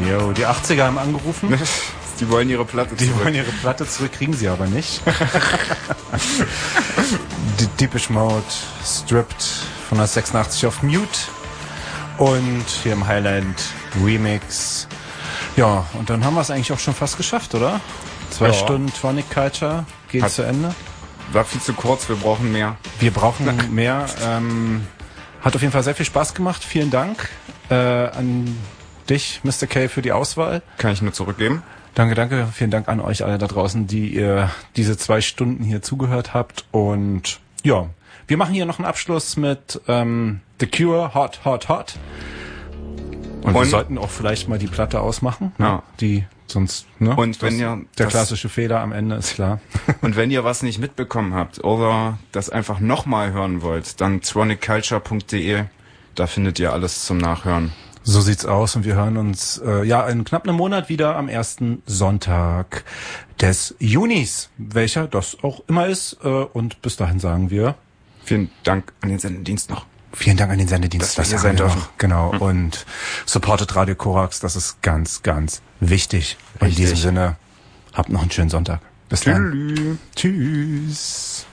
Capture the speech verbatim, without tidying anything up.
Jo, die achtziger haben angerufen. Die wollen ihre Platte die zurück. Die wollen ihre Platte zurück, kriegen sie aber nicht. Die Depeche Mode, Stripped von der sechsundachtzig auf Mute. Und hier im Highland Remix. Ja, und dann haben wir es eigentlich auch schon fast geschafft, oder? Zwei ja. Stunden Tronic Culture geht Hat, zu Ende. War viel zu kurz, wir brauchen mehr. Wir brauchen mehr. Ähm, hat auf jeden Fall sehr viel Spaß gemacht. Vielen Dank äh, an dich, Mister K, für die Auswahl. Kann ich nur zurückgeben. Danke, danke. Vielen Dank an euch alle da draußen, die ihr diese zwei Stunden hier zugehört habt. Und ja, wir machen hier noch einen Abschluss mit ähm, The Cure, Hot, Hot, Hot. Und, Und wir sollten auch vielleicht mal die Platte ausmachen. Ne? Ja. Die sonst, ne? Und wenn ihr der klassische Fehler am Ende ist klar. Und wenn ihr was nicht mitbekommen habt oder das einfach nochmal hören wollt, dann tronic culture punkt de. Da findet ihr alles zum Nachhören. So sieht's aus und wir hören uns äh, ja in knapp einem Monat wieder am ersten Sonntag des Junis, welcher das auch immer ist. Äh, und bis dahin sagen wir vielen Dank an den Sendedienst noch. Vielen Dank an den Sendedienst, dass wir hier sein dürfen. Genau. Hm. Und supportet Radio Korax, das ist ganz, ganz wichtig. Richtig. In diesem Sinne, habt noch einen schönen Sonntag. Bis dann. Tschüss. Tschüss.